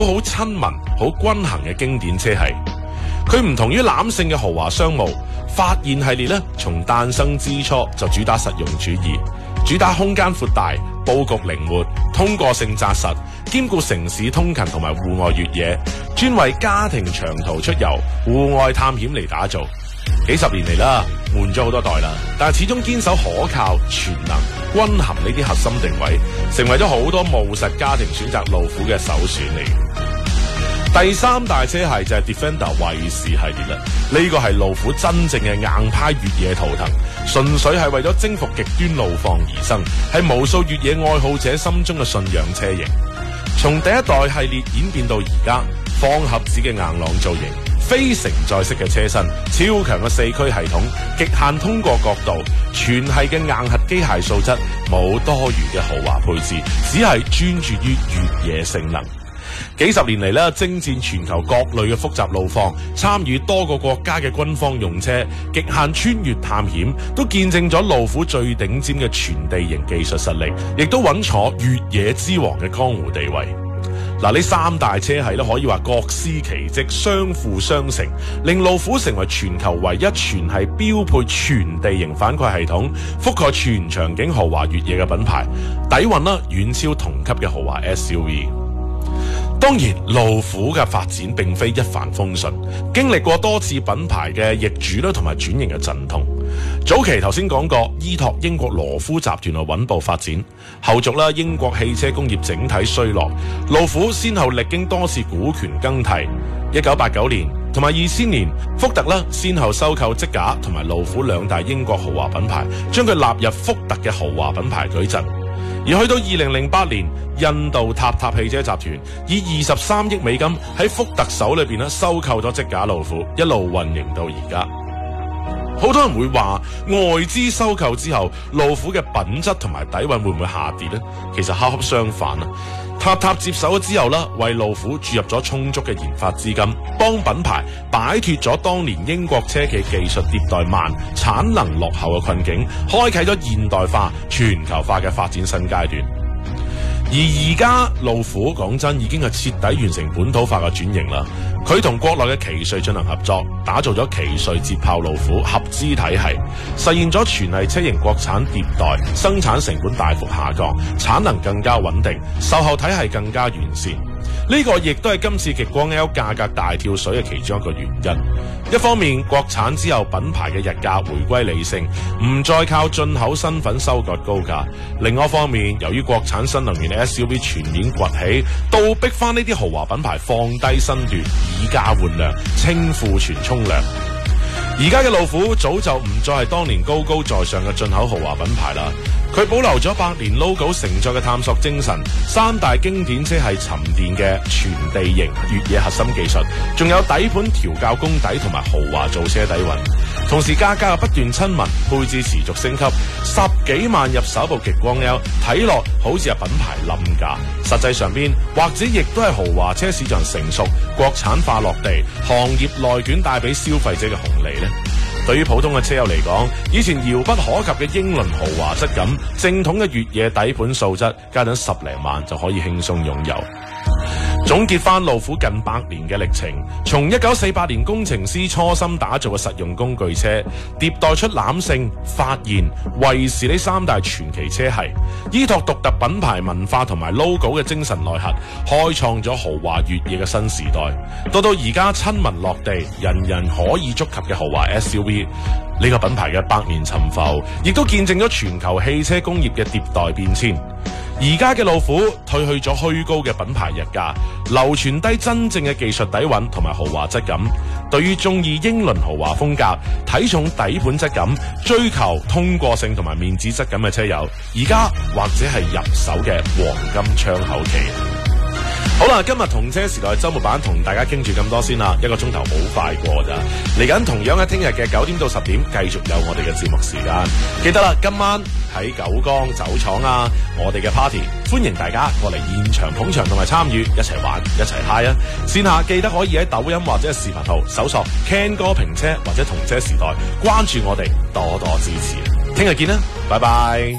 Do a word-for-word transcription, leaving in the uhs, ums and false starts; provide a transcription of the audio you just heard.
好親民、好均衡嘅經典車系。佢唔同於攬勝嘅豪華商務，發現系列呢從誕生之初就主打實用主義，主打空間闊大、佈局靈活、通過性紮實，兼顧城市通勤同埋戶外越野，專為家庭長途出遊、戶外探險嚟打造。幾十年嚟啦，換咗好多代啦，但係始終堅守可靠、全能、均衡呢啲核心定位，成為咗好多務實家庭選擇路虎嘅首選嚟。第三大車系就係 Defender 衛士系列啦，呢個係路虎真正嘅硬派越野圖騰，純粹係為咗征服極端路況而生，係無數越野愛好者心中嘅信仰車型。從第一代系列演變到而家，方盒子嘅硬朗造型，非承載式嘅車身，超強嘅四驅系統，極限通過角度，全系嘅硬核機械素質，冇多餘嘅豪華配置，只係專注於越野性能。幾十年嚟咧，征戰全球各類嘅複雜路況，參與多個國家嘅軍方用車，極限穿越探險，都見證咗路虎最頂尖嘅全地形技術實力，亦都穩坐越野之王嘅江湖地位。嗱，呢三大車系咧可以話各司其職，相輔相成，令路虎成為全球唯一全系標配全地形反饋系統，覆蓋全場景豪華越野嘅品牌，底蘊啦遠超同級嘅豪華 S U V。當然，路虎嘅發展並非一帆風順，經歷過多次品牌嘅易主啦同埋轉型嘅陣痛。早期頭先講過，依託英國羅夫集團去穩步發展，後續啦英國汽車工業整體衰落，路虎先後歷經多次股權更替。一九八九年同埋二千年，福特啦先後收購積架同埋路虎兩大英國豪華品牌，將佢納入福特嘅豪華品牌矩陣。而去到二零零八年，印度塔塔汽車集團以二十三億美金喺福特手裏邊咧收購咗積架路虎，一路運營到而家。好多人會話外資收購之後，路虎嘅品質同埋底蘊會唔會下跌呢？其實恰恰相反啊！塔塔接手咗之後啦，為路虎注入咗充足嘅研發資金，幫品牌擺脫咗當年英國車企技術迭代慢、產能落後嘅困境，開啟咗現代化、全球化嘅發展新階段。而而家路虎講真已經係徹底完成本土化嘅轉型啦，佢同國內嘅奇瑞進行合作，打造咗奇瑞捷豹路虎合資體系，實現咗全系車型國產迭代，生產成本大幅下降，產能更加穩定，售後體系更加完善。呢個亦都係今次極光 L 價格大跳水嘅其中一個原因。一方面，國產之後品牌嘅日價回歸理性，唔再靠進口身份收割高價；另外一方面，由於國產新能源嘅 S U V 全面崛起，倒逼翻呢啲豪華品牌放低身段，以價換量，清庫存沖量。而家嘅路虎早就唔再係當年高高在上嘅進口豪華品牌啦，佢保留咗百年 logo 承載嘅探索精神，三大經典車係沉澱嘅全地形越野核心技術，仲有底盤調校功底同埋豪華造車底蘊，同時價格又不斷親民，配置持續升級，十幾萬入手部極光 L， 睇落好似係品牌冧價，實際上邊或者亦都係豪華車市場成熟、國產化落地，行業內卷帶俾消費者嘅紅利呢。對於普通嘅車友嚟講，以前遙不可及嘅英倫豪華質感，正統嘅越野底盤素質，加上十零萬就可以輕鬆擁有。總結翻路虎近百年嘅歷程，從一九四八年工程師初心打造嘅實用工具車，迭代出攬勝、發現、衛士呢三大傳奇車系，依託獨特品牌文化同埋 logo 嘅精神內核，開創咗豪華越野嘅新時代。到到而家親民落地，人人可以觸及嘅豪華 S U V， 呢個品牌嘅百年沉浮，亦都見證咗全球汽車工業嘅迭代變遷。而家嘅路虎褪去咗虛高嘅品牌日價，流傳低真正嘅技術底蘊同埋豪華質感。對於中意英倫豪華風格、睇重底盤質感、追求通過性同埋面子質感嘅車友，而家或者係入手嘅黃金窗口期。好啦，今日同車時代周末版同大家傾住咁多先啦，一個鐘頭好快過咋。嚟緊同樣喺聽日嘅九點到十點，繼續有我哋嘅節目時間。記得啦，今晚喺九江酒廠啊，我哋嘅 party， 歡迎大家過嚟現場捧場同埋參與，一齊玩一齊 high 啊！線下記得可以喺抖音或者係視頻號搜索 Ken 哥評車或者同車時代，關注我哋，多多支持。聽日見啦，拜拜。